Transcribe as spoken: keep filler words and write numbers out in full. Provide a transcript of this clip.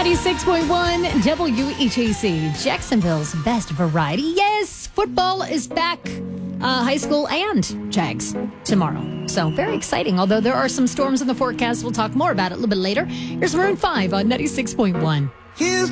ninety-six point one W H A C, Jacksonville's best variety. Yes, football is back. Uh, high school and Jags tomorrow. So very exciting, although there are some storms in the forecast. We'll talk more about it a little bit later. Here's Maroon five on ninety-six point one. Here's